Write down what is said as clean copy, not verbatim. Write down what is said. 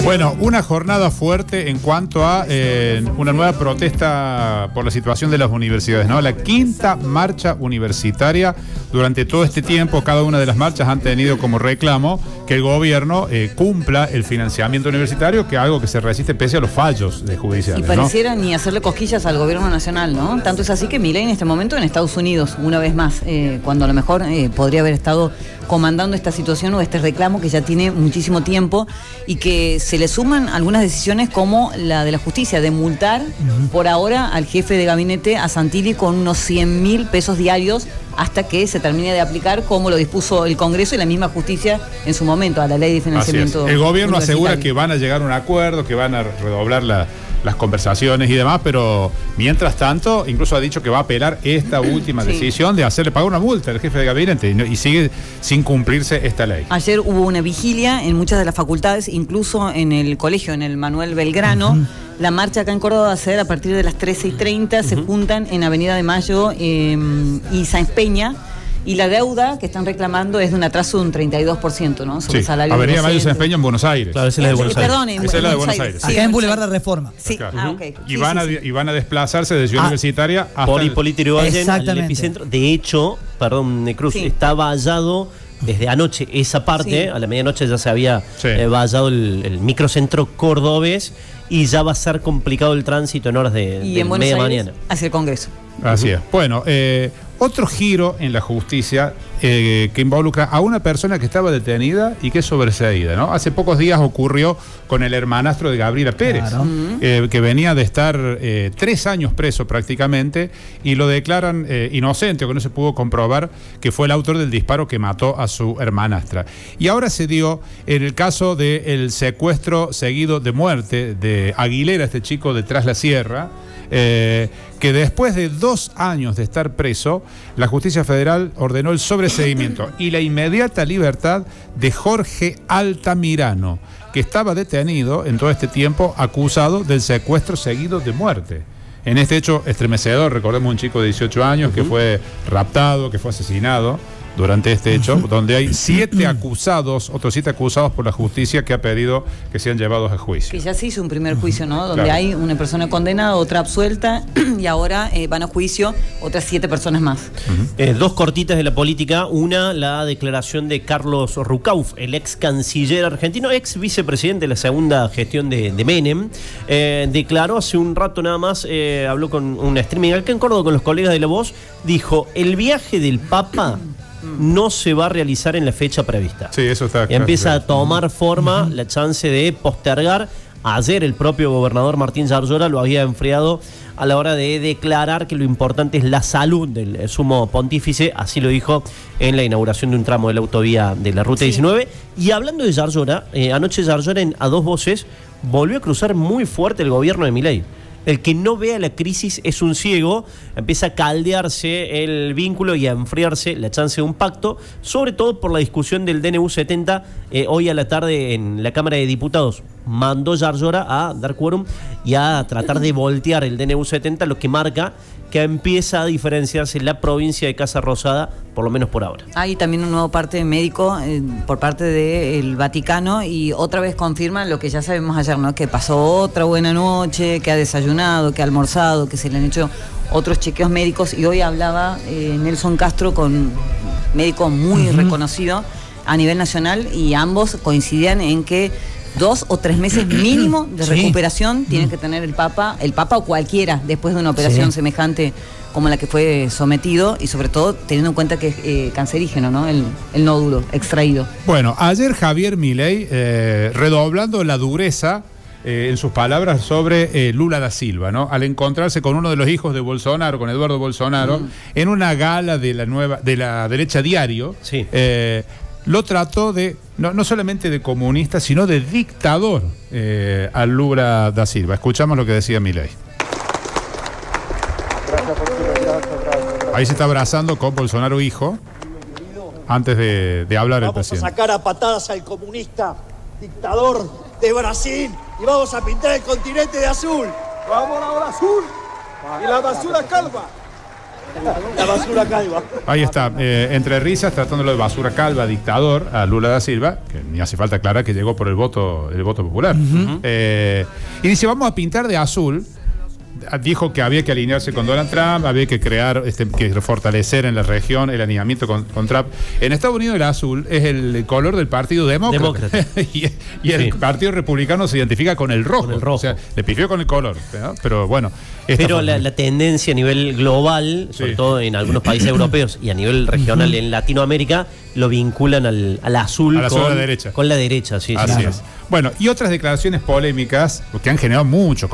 Bueno, una jornada fuerte en cuanto a una nueva protesta por la situación de las universidades, ¿no? La quinta marcha universitaria. Durante todo este tiempo, cada una de las marchas han tenido como reclamo que el gobierno cumpla el financiamiento universitario, que es algo que se resiste pese a los fallos de judiciales. Y pareciera, ¿no?, ni hacerle cosquillas al gobierno nacional, ¿no? Tanto es así que Milei en este momento en Estados Unidos, una vez más, cuando a lo mejor podría haber estado comandando esta situación o este reclamo que ya tiene muchísimo tiempo, y que se le suman algunas decisiones como la de la justicia, de multar por ahora al jefe de gabinete, a Santilli, con unos 100.000 pesos diarios hasta que se termine de aplicar, como lo dispuso el Congreso y la misma justicia en su momento, a la ley de financiamiento. El gobierno asegura que van a llegar a un acuerdo, que van a redoblar las conversaciones y demás, pero mientras tanto, incluso ha dicho que va a apelar esta última decisión de hacerle pagar una multa al jefe de gabinete, y sigue sin cumplirse esta ley. Ayer hubo una vigilia en muchas de las facultades, incluso en el colegio, en el Manuel Belgrano. La marcha acá en Córdoba va a ser a partir de las 13:30, se juntan en Avenida de Mayo y Sáenz Peña. Y la deuda que están reclamando es de un atraso de un 32%, ¿no? Sobre el salario. Avenida Mayo Sáenz Peña en Buenos Aires. Claro, esa es la de Buenos Aires. Perdón, esa es la de Buenos Aires. Sí, acá en Boulevard de Reforma. Sí, claro. okay. Y van a desplazarse de Ciudad Universitaria hasta por Hipólito Yrigoyen al Exactamente. epicentro. De hecho, perdón, Cruz, está vallado desde anoche esa parte. A la medianoche ya se había vallado el microcentro cordobés, y ya va a ser complicado el tránsito en horas de media mañana hacia el Congreso. Así es. Bueno, otro giro en la justicia que involucra a una persona que estaba detenida y que es sobreseída, ¿no? Hace pocos días ocurrió con el hermanastro de Gabriela Pérez, que venía de estar 3 años preso prácticamente, y lo declaran inocente, o que no se pudo comprobar que fue el autor del disparo que mató a su hermanastra. Y ahora se dio en el caso del secuestro seguido de muerte de Aguilera, este chico de Tras la Sierra, que después de 2 años de estar preso, la justicia federal ordenó el sobreseimiento y la inmediata libertad de Jorge Altamirano, que estaba detenido en todo este tiempo acusado del secuestro seguido de muerte. En este hecho estremecedor, recordemos un chico de 18 años que fue raptado, que fue asesinado durante este hecho, donde hay 7 acusados, otros 7 acusados por la justicia, que ha pedido que sean llevados a juicio. Que ya se hizo un primer juicio, ¿no? Donde hay una persona condenada, otra absuelta, y ahora van a juicio otras 7 personas más. 2 cortitas de la política. Una, la declaración de Carlos Rucauf, el ex canciller argentino, ex vicepresidente de la segunda gestión de Menem. Declaró hace un rato nada más, habló con un streaming acá en Córdoba con los colegas de La Voz, dijo: el viaje del Papa no se va a realizar en la fecha prevista. Sí, eso está claro. Empieza a tomar forma la chance de postergar. Ayer el propio gobernador Martín Yarlora lo había enfriado a la hora de declarar que lo importante es la salud del sumo pontífice, así lo dijo en la inauguración de un tramo de la autovía de la Ruta 19. Y hablando de Yarlora, anoche Yarlora a 2 voces volvió a cruzar muy fuerte el gobierno de Milei. El que no vea la crisis es un ciego. Empieza a caldearse el vínculo y a enfriarse la chance de un pacto, sobre todo por la discusión del DNU 70 hoy a la tarde en la Cámara de Diputados. Mandó Yarlora a dar quórum y a tratar de voltear el DNU 70, lo que marca que empieza a diferenciarse la provincia de Casa Rosada, por lo menos por ahora. Hay también un nuevo parte médico por parte del Vaticano, y otra vez confirman lo que ya sabemos ayer, ¿no? Que pasó otra buena noche, que ha desayunado, que ha almorzado, que se le han hecho otros chequeos médicos, y hoy hablaba Nelson Castro con un médico muy reconocido a nivel nacional, y ambos coincidían en que 2 o 3 meses mínimo de recuperación tiene que tener el Papa o cualquiera, después de una operación semejante como la que fue sometido, y sobre todo teniendo en cuenta que es cancerígeno, ¿no? El nódulo extraído. Bueno, ayer Javier Milei, redoblando la dureza en sus palabras sobre Lula da Silva, ¿no? Al encontrarse con uno de los hijos de Bolsonaro, con Eduardo Bolsonaro, en una gala de la derecha Diario, lo trató de no solamente de comunista, sino de dictador a Lula da Silva. Escuchamos lo que decía Milei. Ahí se está abrazando con Bolsonaro hijo, antes de hablar el presidente. Vamos a sacar a patadas al comunista dictador de Brasil y vamos a pintar el continente de azul. Vamos a la hora azul y la basura calva. La basura calva. Ahí está, entre risas, tratándolo de basura calva, dictador, a Lula da Silva, que ni hace falta aclarar que llegó por el voto popular. Y dice, vamos a pintar de azul. Dijo que había que alinearse con Donald Trump, había que crear, que fortalecer en la región el alineamiento con Trump. En Estados Unidos el azul es el color del Partido Demócrata. y el Partido Republicano se identifica con el rojo. O sea, le pifió con el color, ¿no? Pero bueno. Pero la tendencia a nivel global, sobre todo en algunos países europeos y a nivel regional en Latinoamérica, lo vinculan al azul, con la derecha. Con la derecha, sí. Así es. Bueno, y otras declaraciones polémicas que han generado mucho